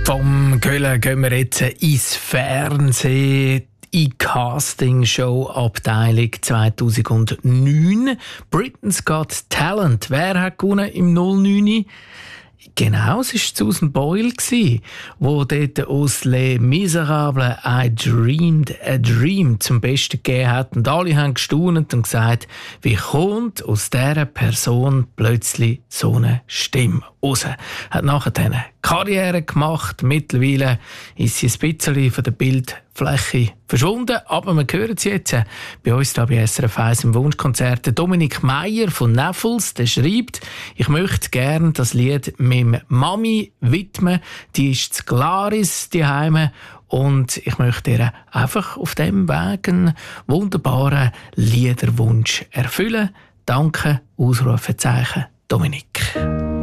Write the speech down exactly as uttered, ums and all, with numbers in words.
Vom Köln gehen wir jetzt ins Fernsehen. In Castingshow-Abteilung zweitausendneun. Britain's Got Talent. Wer hat gewonnen im null neun? Genau, es war Susan Boyle, die dort aus Les Miserables «I Dreamed a Dream» zum Besten gegeben hat. Und alle haben gestaunt und gesagt, wie kommt aus dieser Person plötzlich so eine Stimme raus? Hat nachher eine Karriere gemacht. Mittlerweile ist sie ein bisschen von der Bildfläche verschwunden. Aber wir hören sie jetzt bei uns hier bei S R F eins im Wunschkonzert. Der Dominik Meier von Neffels, der schreibt, ich möchte gerne das Lied meinem Mami widmen. Die ist zu Glaris daheim und ich möchte ihr einfach auf diesem Weg einen wunderbaren Liederwunsch erfüllen. Danke, Ausrufezeichen, Dominik.